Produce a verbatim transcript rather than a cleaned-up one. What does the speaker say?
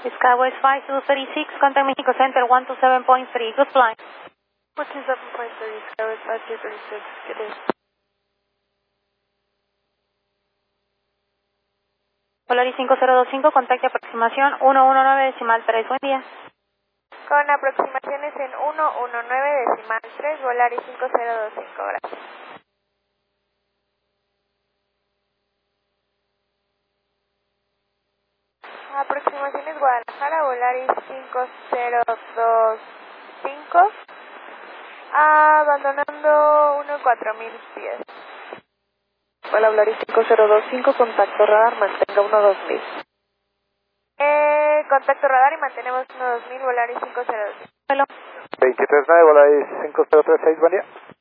Skywest five two three six, contact Mexico Center one two seven point three, good flight. one two seven point three, Skywest five two three six, good day. Volaris cinco cero dos cinco, contacte aproximación uno uno nueve decimal tres, buen día. Con aproximaciones en uno uno nueve decimal tres, Volaris cinco cero dos cinco, gracias. Aproximaciones Guadalajara, Volaris cinco cero dos cinco, abandonando uno cuatro mil pies. Hola, Volaris cinco cero dos cinco, contacto radar, mantenga uno dos mil. Eh, contacto radar y mantenemos uno dos mil, Volaris cinco cero dos cinco. Hello. veintitrés nueve, Volaris cinco cero tres seis, buen día.